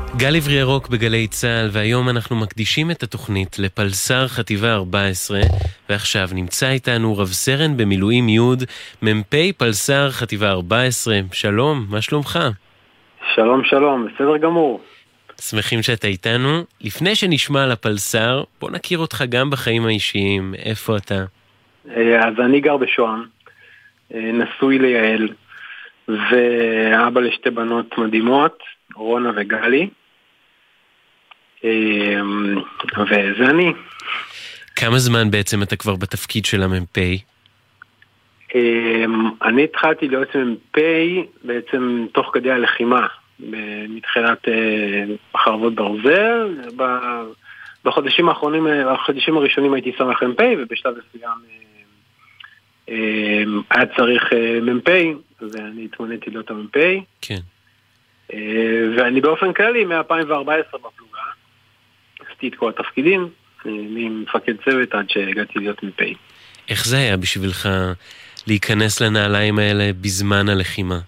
גל עברי ירוק בגלי צהל, והיום אנחנו מקדישים את התוכנית לפלסר חטיבה 14, ועכשיו נמצא איתנו רב סרן במילואים יוד, מ"פ פלסר חטיבה 14. שלום, מה שלומך? שלום, שלום, בסדר גמור. שמחים שאתה איתנו. לפני שנשמע על הפלסר, בוא נכיר אותך גם בחיים האישיים. איפה אתה? אז אני גר בשוהם, נשוי ליעל, ואבא לשתי בנות מדהימות, רונה וגלי, וזה אני. כמה זמן בעצם אתה כבר בתפקיד של המ"פ? אני התחלתי להיות מ"פ בעצם תוך כדי הלחימה, מתחילת חרבות ברזל. בחודשים האחרונים, בחודשים הראשונים הייתי סמ"פ, ובשלב מסוים היה צריך מ"פ, ואני התמניתי להיות המ"פ. כן. ואני באופן כללי מ-2014 בפלוגה, עשיתי את כל התפקידים, ממפקד צוות עד שהגעתי להיות מ"פ. איך זה היה בשבילך להיכנס לנעליים האלה בזמן הלחימה?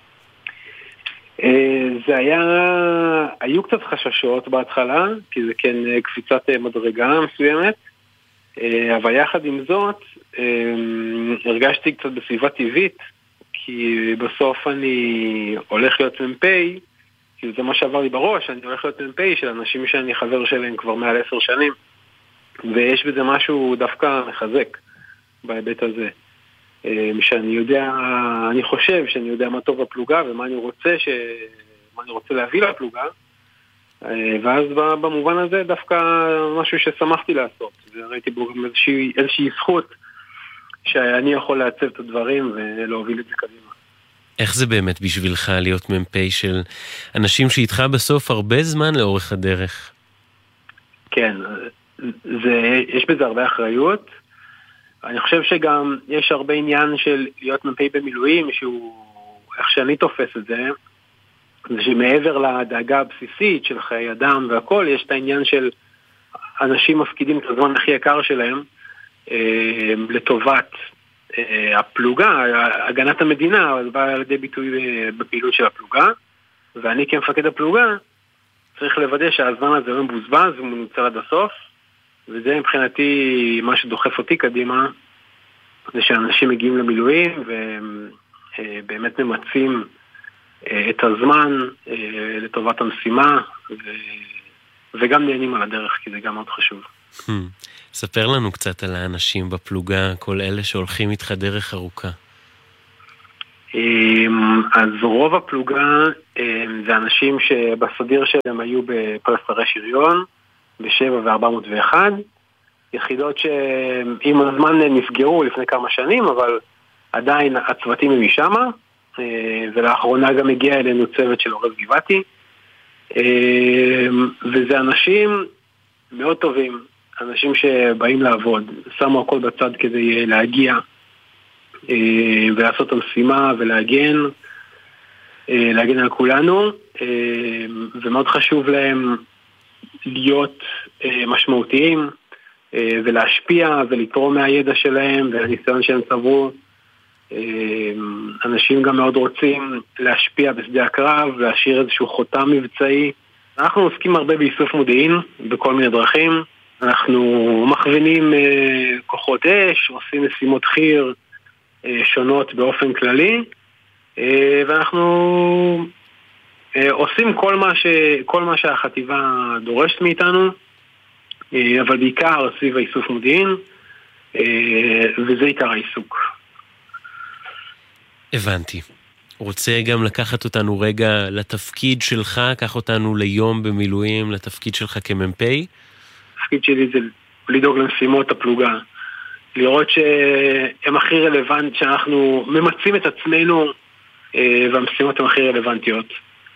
זה היה, היו קצת חששות בהתחלה, כי זה כן קפיצת מדרגה מסוימת, אבל יחד עם זאת, הרגשתי קצת בסביבה טבעית, כי בסוף אני הולך להיות מ"פ, כי זה מה שעבר לי בראש, אני הולך להיות מ"פ של אנשים שאני חבר שלהם כבר מעל 10 שנים, ויש בזה משהו דווקא מחזק בהיבט הזה. שאני יודע, אני חושב שאני יודע מה טוב בפלוגה ומה אני רוצה מה אני רוצה להביא לפלוגה, ואז במובן הזה דווקא משהו ששמחתי לעשות, וראיתי בו גם איזושהי זכות שאני יכול לעצב את הדברים ולהוביל את זה קדימה. איך זה באמת בשבילך להיות מ"פ של אנשים שאיתך בסוף הרבה זמן לאורך הדרך? כן, יש בזה הרבה אחריות. אני חושב שגם יש הרבה עניין של להיות מ"פ במילואים, שהוא, איך שאני תופס את זה, זה שמעבר לדאגה הבסיסית של חיי אדם והכל, יש את העניין של אנשים מפקידים את הזמן הכי יקר שלהם לטובת הפלוגה, הגנת המדינה, אבל באה על ידי ביטוי בפעילות של הפלוגה, ואני כמפקד הפלוגה צריך לוודא שהזמן הזה לא מבוזבז ומנוצל עד הסוף, וזה מבחינתי מה שדוחף אותי קדימה, זה שאנשים מגיעים למילואים ובאמת ממצים את הזמן לטובת המשימה, וגם נהנים על הדרך, כי זה גם מאוד חשוב. ספר לנו קצת על האנשים בפלוגה, כל אלה שהולכים איתך דרך ארוכה. אז רוב הפלוגה זה אנשים שבסדיר שלהם היו בפלסרי שריון, ב7 ו401, יחידות שעם הזמן נסגרו לפני כמה שנים, אבל עדיין הצוותים הם משם, ולאחרונה גם הגיע אלינו צוות של עורב גבעתי, וזה אנשים מאוד טובים, אנשים שבאים לעבוד, שמו הכל בצד כדי להגיע ולעשות המשימה ולהגן על כולנו, ומאוד חשוב להם להיות משמעותיים ולהשפיע ולתרום מהידע שלהם והניסיון שהם צברו. אנשים גם מאוד רוצים להשפיע בשדה הקרב, להשאיר איזשהו חותם מבצעי. אנחנו עוסקים הרבה באיסוף מודיעין בכל מיני דרכים, אנחנו מכווינים כוחות אש, עושים משימות חיר שונות באופן כללי, ואנחנו עושים כל מה שהחטיבה דורשת מאיתנו, אבל בעיקר סביב האיסוף מודיעין, וזה עיקר העיסוק. הבנתי. רוצה גם לקחת אותנו רגע לתפקיד שלך, קח אותנו ליום במילואים, לתפקיד שלך כמ"פ? התפקיד שלי זה לדאוג למשימות הפלוגה, לראות שהם הכי רלוונט, שאנחנו ממצים את עצמנו, והמשימות הן הכי רלוונטיות.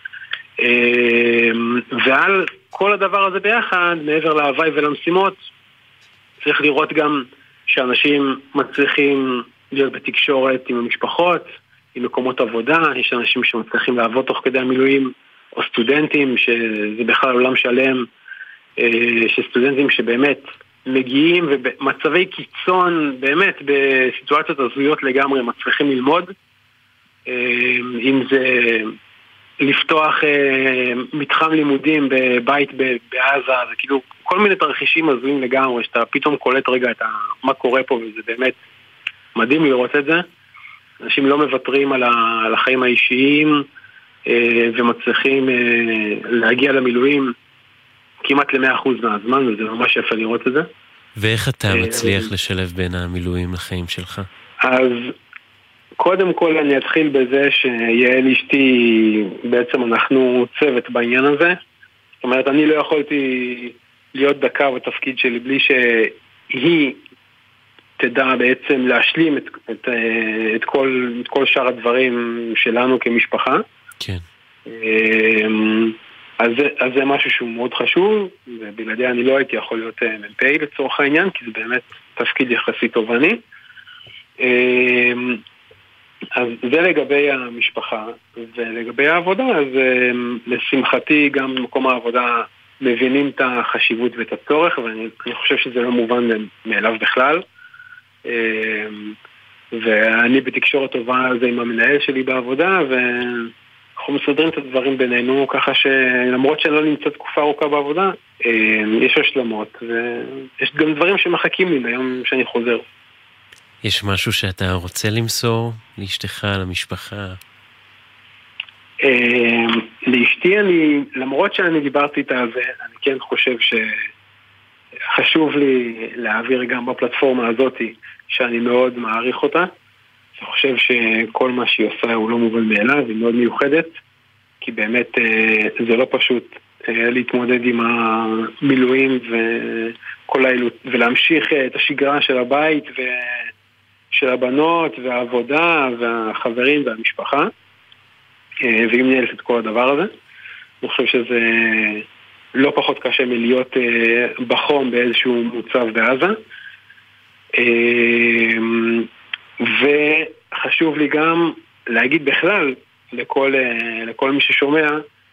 ועל כל הדבר הזה ביחד, מעבר להוואי ולמשימות, צריך לראות גם שאנשים מצליחים להיות בתקשורת עם המשפחות, עם מקומות עבודה, יש אנשים שמצליחים לעבוד תוך כדי המילואים, או סטודנטים, שזה בכלל עולם שלם, שסטודנטים שבאמת מגיעים ובמצבי קיצון, באמת בסיטואציות הזויות לגמרי, מצליחים ללמוד, אם זה לפתוח מתחם לימודים בבית בעזה, זה כאילו כל מיני תרחישים הזויים לגמרי, שאתה פתאום קולט רגע את מה קורה פה, וזה באמת מדהים לראות את זה. אנשים לא מוותרים על החיים האישיים, ומצליחים להגיע למילואים כמעט ל100% מהזמן, וזה ממש יפה לראות את זה. ואיך אתה מצליח לשלב בין המילואים לחיים שלך? אז קודם כל אני אתחיל בזה שיעל אשתי, בעצם אנחנו צוות בעניין הזה. זאת אומרת, אני לא יכולתי להיות דקה בתפקיד שלי בלי שהיא תדע בעצם להשלים את כל שאר הדברים שלנו כמשפחה. כן. אז זה משהו שהוא מאוד חשוב, ובלעדי אני לא הייתי יכול להיות מ"פ לצורך העניין, כי זה באמת תפקיד יחסית תובעני. אז זה לגבי המשפחה, ולגבי העבודה, אז לשמחתי גם במקום העבודה מבינים את החשיבות ואת הצורך, ואני חושב שזה לא מובן מאליו בכלל. ואני בתקשורת טובה על זה עם המנהל שלי בעבודה, ואנחנו מסדרים את הדברים בינינו, ככה שלמרות שאני לא נמצא תקופה ארוכה בעבודה, יש השלמות, ויש גם דברים שמחכים לי ביום שאני חוזר. יש משהו שאתה רוצה למסור לאשתך, למשפחה? לאשתי למרות שאני דיברתי איתה על זה, אני כן חושב שחשוב לי להעביר גם בפלטפורמה הזאת, שאני מאוד מעריך אותה. אני חושב שכל מה שהיא עושה הוא לא מובן מאליו, היא מאוד מיוחדת, כי באמת זה לא פשוט להתמודד עם המילואים ולהמשיך את השגרה של הבית של הבנות והעבודה והחברים והמשפחה, והיא מנהלת את כל הדבר הזה. אני חושב שזה לא פחות קשה מלהיות בחום באיזשהו מוצב בעזה. וחשוב לי גם להגיד בכלל לכל מי ששומע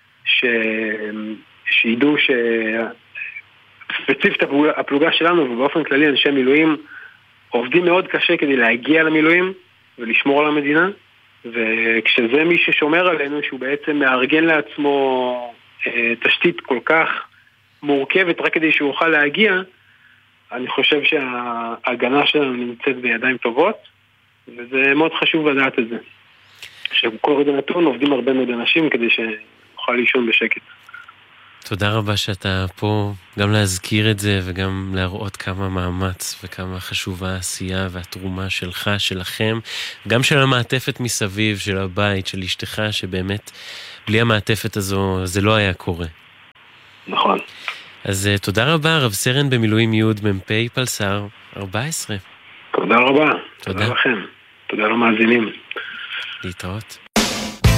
שידעו ספציפית הפלוגה שלנו ובאופן כללי אנשי מילואים עובדים מאוד קשה כדי להגיע למילואים ולשמור על המדינה, וכשזה מי ששומר עלינו שהוא בעצם מארגן לעצמו תשתית כל כך מורכבת רק כדי שהוא יוכל להגיע, אני חושב שההגנה שלנו נמצאת בידיים טובות, וזה מאוד חשוב לדעת את זה. שבכל רגע נתון עובדים הרבה מאוד אנשים כדי שנוכל לישון בשקט. תודה רבה שאתה פה, גם להזכיר את זה וגם להראות כמה מאמץ וכמה חשובה העשייה והתרומה שלך, שלכם, גם של המעטפת מסביב, של הבית, של אשתך, שבאמת בלי המעטפת הזו זה לא היה קורה. נכון. אז תודה רבה, רב סרן במילואים יוד, מ"פ פלס"ר 14. תודה רבה. תודה לכם. תודה למאזינים. להתראות.